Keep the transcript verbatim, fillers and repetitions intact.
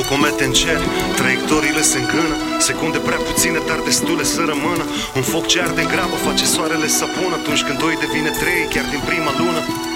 o cometă în cer, traiectoriile se îngână, secunde prea puține, dar destule să rămână. Un foc ce arde în grabă face soarele să pună, atunci când doi devine trei chiar din prima lună.